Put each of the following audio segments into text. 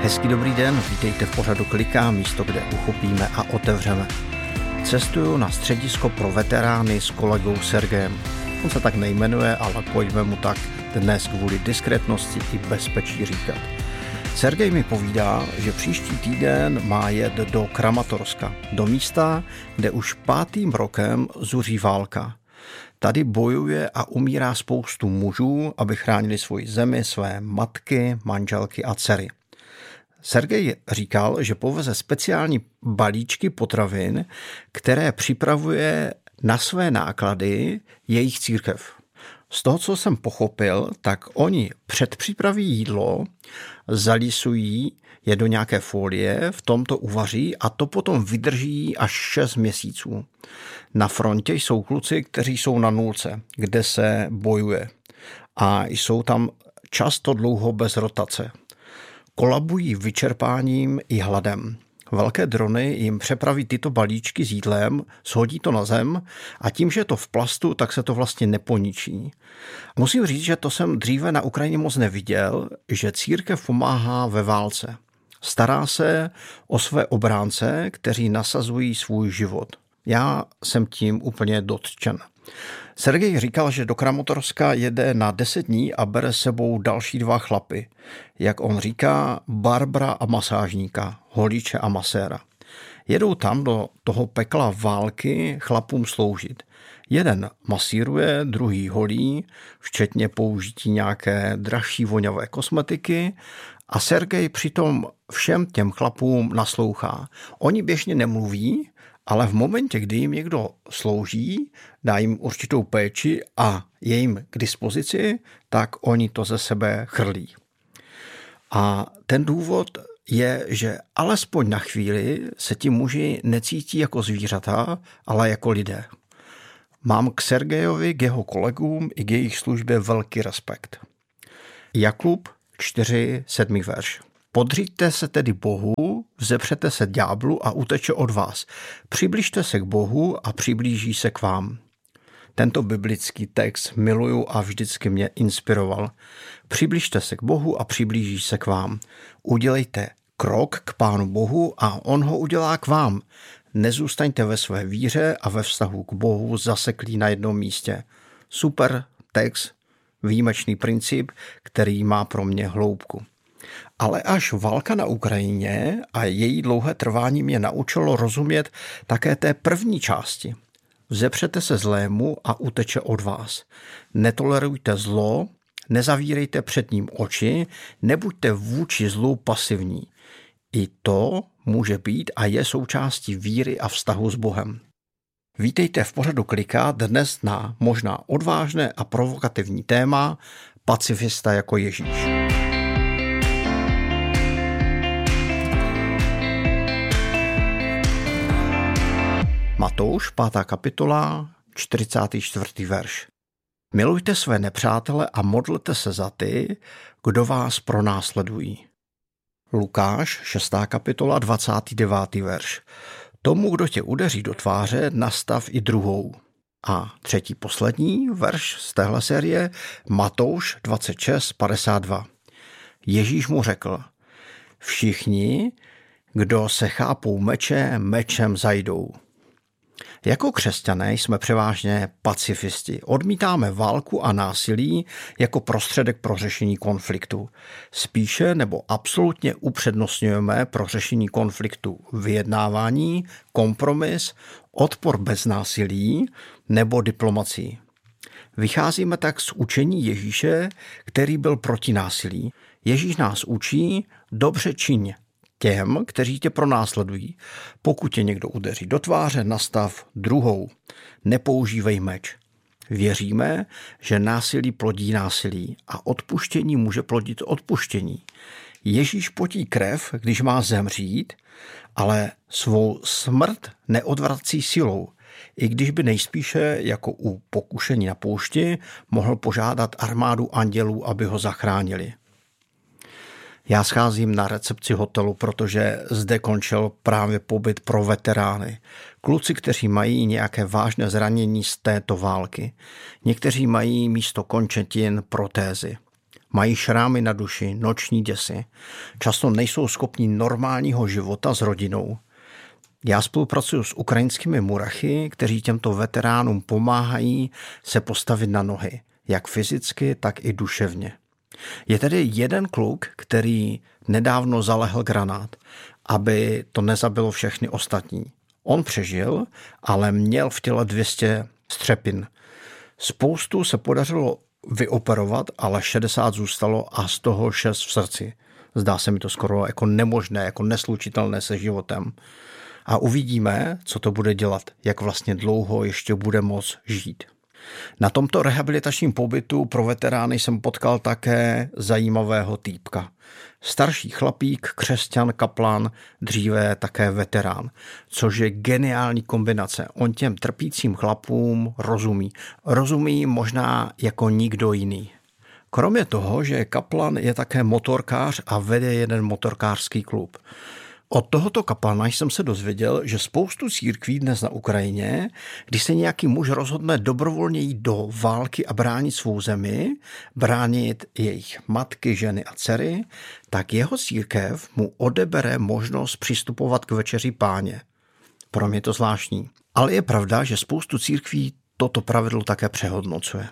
Hezký dobrý den, vítejte v pořadu Kliká, místo, kde uchopíme a otevřeme. Cestuju na středisko pro veterány s kolegou Sergejem. On se tak nejmenuje, ale pojďme mu tak dnes kvůli diskrétnosti i bezpečí říkat. Sergej mi povídá, že příští týden má jet do Kramatorska, do místa, kde už 5. rokem zuří válka. Tady bojuje a umírá spoustu mužů, aby chránili svoji zemi, své matky, manželky a dcery. Sergej říkal, že poveze speciální balíčky potravin, které připravuje na své náklady jejich církev. Z toho, co jsem pochopil, tak oni předpřipraví jídlo, zalisují je do nějaké folie, v tom to uvaří a to potom vydrží až 6 měsíců. Na frontě jsou kluci, kteří jsou na nulce, kde se bojuje a jsou tam často dlouho bez rotace. Kolabují vyčerpáním i hladem. Velké drony jim přepraví tyto balíčky s jídlem, shodí to na zem a tím, že je to v plastu, tak se to vlastně neponičí. Musím říct, že to jsem dříve na Ukrajině moc neviděl, že církev pomáhá ve válce. Stará se o své obránce, kteří nasazují svůj život. Já jsem tím úplně dotčen. Sergej říkal, že do Kramatorska jede na 10 dní a bere s sebou další 2 chlapy. Jak on říká, barbara a masážníka, holiče a maséra. Jedou tam do toho pekla války chlapům sloužit. Jeden masíruje, druhý holí, včetně použití nějaké dražší voňavé kosmetiky a Sergej přitom všem těm chlapům naslouchá. Oni běžně nemluví, ale v momentě, kdy jim někdo slouží, dá jim určitou péči a je jim k dispozici, tak oni to ze sebe chrlí. A ten důvod je, že alespoň na chvíli se ti muži necítí jako zvířata, ale jako lidé. Mám k Sergejovi, k jeho kolegům i k jejich službě velký respekt. Jakub 4:7 verš. Podřiďte se tedy Bohu, vzepřete se ďáblu a uteče od vás. Přibližte se k Bohu a přiblíží se k vám. Tento biblický text miluju a vždycky mě inspiroval. Přibližte se k Bohu a přiblíží se k vám. Udělejte krok k Pánu Bohu a on ho udělá k vám. Nezůstaňte ve své víře a ve vztahu k Bohu zaseklí na jednom místě. Super text, výjimečný princip, který má pro mě hloubku. Ale až válka na Ukrajině a její dlouhé trvání mě naučilo rozumět také té první části. Vzepřete se zlému a uteče od vás. Netolerujte zlo, nezavírejte před ním oči, nebuďte vůči zlu pasivní. I to může být a je součástí víry a vztahu s Bohem. Vítejte v pořadu Kliká dnes na možná odvážné a provokativní téma pacifista jako Ježíš. Matouš, 5. kapitola, 44. verš. Milujte své nepřátele a modlete se za ty, kdo vás pronásledují. Lukáš, 6. kapitola, 29. verš. Tomu, kdo tě udeří do tváře, nastav i druhou. A třetí poslední verš z téhle série, Matouš 26:52. Ježíš mu řekl, všichni, kdo se chápou meče, mečem zajdou. Jako křesťané jsme převážně pacifisti. Odmítáme válku a násilí jako prostředek pro řešení konfliktu. Spíše nebo absolutně upřednostňujeme pro řešení konfliktu vyjednávání, kompromis, odpor bez násilí nebo diplomacii. Vycházíme tak z učení Ježíše, který byl proti násilí. Ježíš nás učí dobře čiň těm, kteří tě pronásledují. Pokud tě někdo udeří do tváře, nastav druhou. Nepoužívej meč. Věříme, že násilí plodí násilí a odpuštění může plodit odpuštění. Ježíš potí krev, když má zemřít, ale svou smrt neodvrací silou. I když by nejspíše, jako u pokušení na poušti, mohl požádat armádu andělů, aby ho zachránili. Já scházím na recepci hotelu, protože zde končil právě pobyt pro veterány. Kluci, kteří mají nějaké vážné zranění z této války. Někteří mají místo končetin protézy. mají šrámy na duši, noční děsy. Často nejsou schopni normálního života s rodinou. Já spolupracuji s ukrajinskými murachy, kteří těmto veteránům pomáhají se postavit na nohy, jak fyzicky, tak i duševně. Je tedy jeden kluk, který nedávno zalehl granát, aby to nezabilo všechny ostatní. On přežil, ale měl v těle 200 střepin. Spoustu se podařilo vyoperovat, ale 60 zůstalo a z toho 6 v srdci. Zdá se mi to skoro jako nemožné, jako neslučitelné se životem. A uvidíme, co to bude dělat, jak vlastně dlouho ještě bude moct žít. Na tomto rehabilitačním pobytu pro veterány jsem potkal také zajímavého týpka. Starší chlapík, křesťan, kaplan, dříve také veterán, což je geniální kombinace. On těm trpícím chlapům rozumí. Rozumí možná jako nikdo jiný. Kromě toho, že kaplan je také motorkář a vede jeden motorkářský klub. Od tohoto kaplana jsem se dozvěděl, že spoustu církví dnes na Ukrajině, když se nějaký muž rozhodne dobrovolně jít do války a bránit svou zemi, bránit jejich matky, ženy a dcery, tak jeho církev mu odebere možnost přistupovat k večeři Páně. Pro mě je to zvláštní. Ale je pravda, že spoustu církví toto pravidlo také přehodnocuje.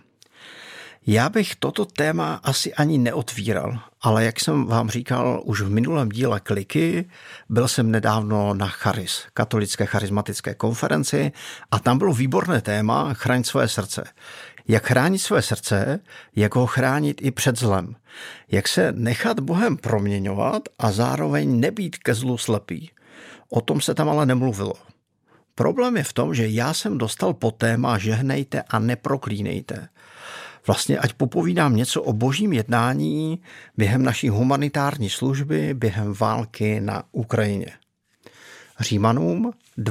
Já bych toto téma asi ani neotvíral, ale jak jsem vám říkal už v minulém díle Kliky, byl jsem nedávno na Charis, katolické charismatické konferenci, a tam bylo výborné téma Chraň své srdce. Jak chránit své srdce, jak ho chránit i před zlem. Jak se nechat Bohem proměňovat a zároveň nebýt ke zlu slepý. O tom se tam ale nemluvilo. Problém je v tom, že já jsem dostal po téma žehnejte a neproklínejte. Vlastně ať popovídám něco o božím jednání během naší humanitární služby, během války na Ukrajině. Římanům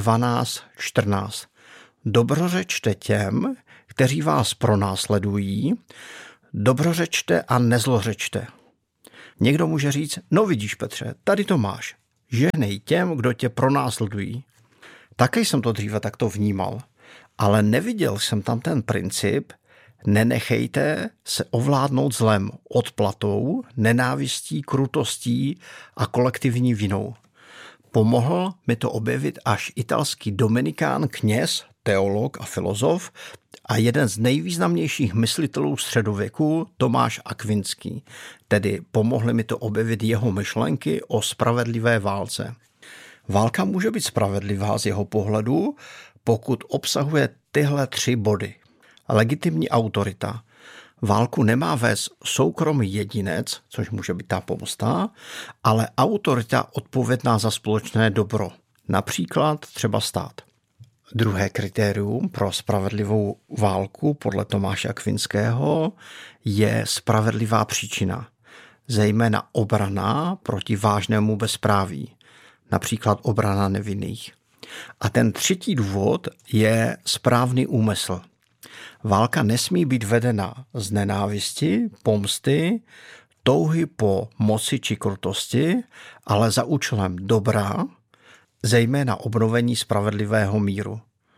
12:14. Dobrořečte těm, kteří vás pronásledují, dobrořečte a nezlořečte. Někdo může říct, no vidíš Petře, tady to máš. Žehnej těm, kdo tě pronásledují. Také jsem to dříve takto vnímal, ale neviděl jsem tam ten princip, nenechejte se ovládnout zlem, odplatou, nenávistí, krutostí a kolektivní vinou. Pomohl mi to objevit až italský dominikán, kněz, teolog a filozof a jeden z nejvýznamnějších myslitelů středověku, Tomáš Akvinský. Tedy pomohly mi to objevit jeho myšlenky o spravedlivé válce. Válka může být spravedlivá z jeho pohledu, pokud obsahuje tyhle 3 body. Legitimní autorita. Válku nemá vést soukromý jedinec, což může být ta pomsta, ale autorita odpovědná za společné dobro. Například třeba stát. Druhé kritérium pro spravedlivou válku podle Tomáše Akvinského je spravedlivá příčina, zejména obrana proti vážnému bezpráví, například obrana nevinných. A ten třetí důvod je správný úmysl. Válka nesmí být vedena z nenávisti, pomsty, touhy po moci či krutosti, ale za účelem dobra, zejména obnovení spravedlivého míru.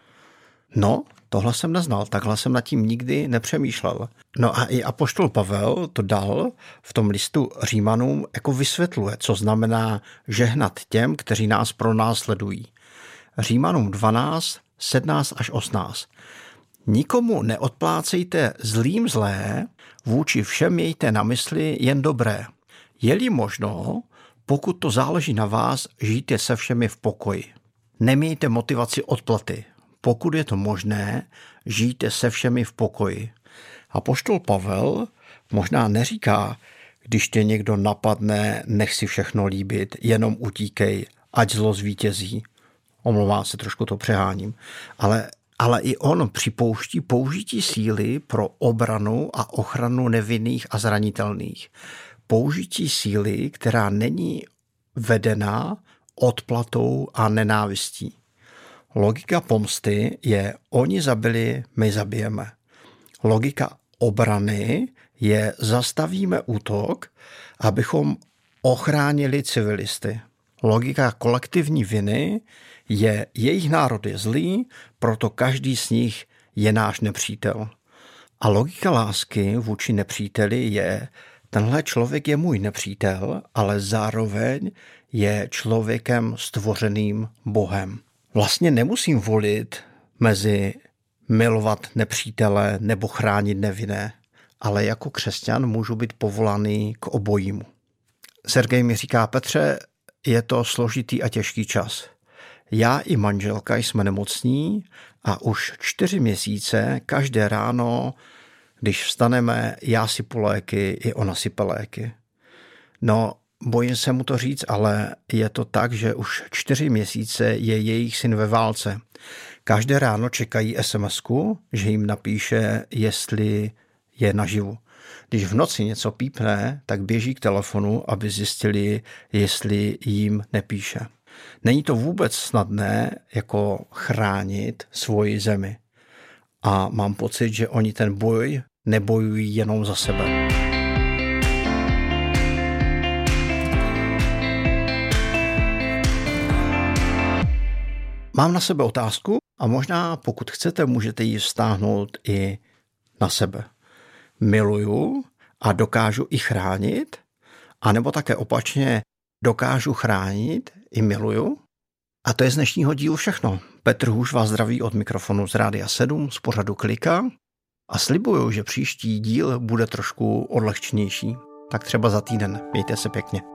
No, tohle jsem neznal, takhle jsem nad tím nikdy nepřemýšlel. No a i apoštol Pavel to dal v tom listu Římanům jako vysvětluje, co znamená žehnat těm, kteří nás pronásledují. Římanům 12, 17 až 18. Nikomu neodplácejte zlým zlé, vůči všem mějte na mysli jen dobré. Je-li možno, pokud to záleží na vás, žijte se všemi v pokoji. Nemějte motivaci odplaty. Pokud je to možné, žijte se všemi v pokoji. Apoštol Pavel možná neříká, když tě někdo napadne, nech si všechno líbit, jenom utíkej, ať zlo zvítězí. Omlouvá se, trošku to přeháním. Ale i on připouští použití síly pro obranu a ochranu nevinných a zranitelných. Použití síly, která není vedená odplatou a nenávistí. Logika pomsty je oni zabili, my zabijeme. Logika obrany je zastavíme útok, abychom ochránili civilisty. Logika kolektivní viny je jejich národ je zlý, proto každý z nich je náš nepřítel. A logika lásky vůči nepříteli je tenhle člověk je můj nepřítel, ale zároveň je člověkem stvořeným Bohem. Vlastně nemusím volit mezi milovat nepřítele nebo chránit nevinné, ale jako křesťan můžu být povolaný k obojímu. Sergej mi říká: Petře, je to složitý a těžký čas. Já i manželka jsme nemocní a už 4 měsíce každé ráno, když vstaneme, já sypu léky, i ona sype léky. No, bojím se mu to říct, ale je to tak, že už 4 měsíce je jejich syn ve válce. Každé ráno čekají SMS-ku, že jim napíše, jestli je naživu. Když v noci něco pípne, tak běží k telefonu, aby zjistili, jestli jim nepíše. Není to vůbec snadné jako chránit svoji zemi. A mám pocit, že oni ten boj nebojují jenom za sebe. Mám na sebe otázku a možná, pokud chcete, můžete ji vztáhnout i na sebe. Miluju a dokážu i chránit, anebo také opačně dokážu chránit i miluju? A to je z dnešního dílu všechno. Petr Hůž vás zdraví od mikrofonu z Rádia 7 z pořadu Klika a slibuju, že příští díl bude trošku odlehčenější. Tak třeba za týden. Mějte se pěkně.